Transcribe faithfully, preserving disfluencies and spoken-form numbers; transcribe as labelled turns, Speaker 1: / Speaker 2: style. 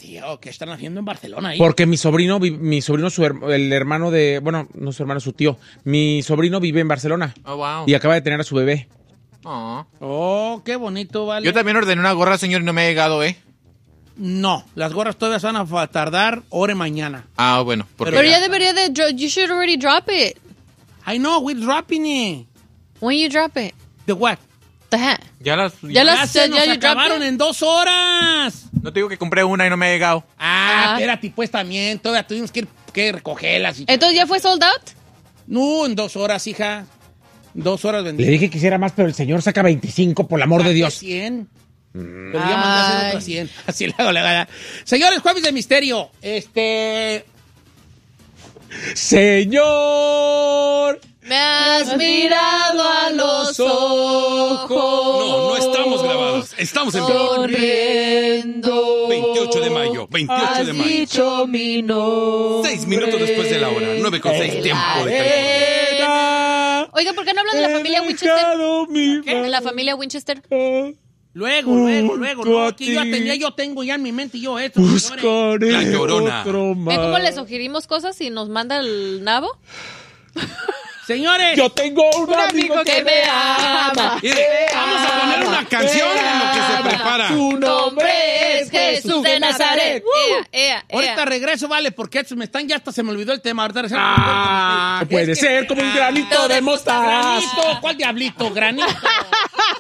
Speaker 1: tío, ¿qué están haciendo en Barcelona ahí?
Speaker 2: Porque mi sobrino, vi- mi sobrino, su her- el hermano de, bueno, no su hermano, su tío, mi sobrino vive en Barcelona
Speaker 3: Oh, wow.
Speaker 2: y acaba de tener a su bebé.
Speaker 3: Oh.
Speaker 1: Oh, qué bonito, vale.
Speaker 3: Yo también ordené una gorra, señor, y no me ha llegado, ¿eh?
Speaker 1: No, las gorras todavía se van a fa- tardar hora y mañana.
Speaker 3: Ah, bueno. Porque
Speaker 4: Pero ya debería de... dro- You should already drop it.
Speaker 1: I know, we're dropping it.
Speaker 4: When you drop it.
Speaker 1: The what?
Speaker 4: The hat.
Speaker 3: ya las...
Speaker 4: Ya las-
Speaker 1: Ya se
Speaker 4: ya
Speaker 1: nos
Speaker 4: you dropped
Speaker 1: acabaron
Speaker 4: it?
Speaker 1: en dos horas.
Speaker 3: No te digo que compré una y no me ha llegado.
Speaker 1: Ah,
Speaker 4: Ah.
Speaker 1: espérate, pues también, todavía tuvimos que, ir, que recogerlas. Y...
Speaker 4: Entonces, ¿ya fue sold out?
Speaker 1: No, en dos horas, hija. Dos horas
Speaker 2: Le
Speaker 1: vendidas.
Speaker 2: dije que hiciera más, pero el señor saca veinticinco, por el amor de Dios.
Speaker 1: cien. Pero ya mandé a hacer
Speaker 4: Ay.
Speaker 1: otras cien. Así le hago la gana. Señores, Jueves de Misterio. Este...
Speaker 2: Señor.
Speaker 4: Me has mirado a los ojos.
Speaker 5: No, no estamos grabados. Estamos en vivo.
Speaker 4: Sonriendo.
Speaker 5: veintiocho de mayo. veintiocho de mayo.
Speaker 4: dicho mi nombre.
Speaker 5: Seis minutos después de la hora. nueve con seis tiempo de California.
Speaker 4: Oiga, ¿por qué no hablan de la familia Winchester? ¿De la familia Winchester?
Speaker 1: Luego, luego, luego. No, aquí yo ya tenía, yo tengo ya en mi mente y yo esto. señores.
Speaker 2: Buscaré
Speaker 5: La Llorona.
Speaker 2: otro
Speaker 4: ¿Ve
Speaker 2: más.
Speaker 4: cómo le sugerimos cosas y nos manda el nabo?
Speaker 1: Señores.
Speaker 2: Yo tengo un, amigo, que me ama.
Speaker 5: Mire, vamos a poner una canción en lo que se prepara.
Speaker 2: Su nombre es
Speaker 4: Jesús de Nazaret. Ea, ea,
Speaker 1: Ahorita
Speaker 4: ea.
Speaker 1: regreso, vale, porque estos me están, ya hasta se me olvidó el tema. Ahorita regreso.
Speaker 2: Ah,
Speaker 1: Es
Speaker 2: puede
Speaker 1: que-
Speaker 2: ser como un granito de mostaza.
Speaker 1: Granito, ¿cuál diablito? Granito.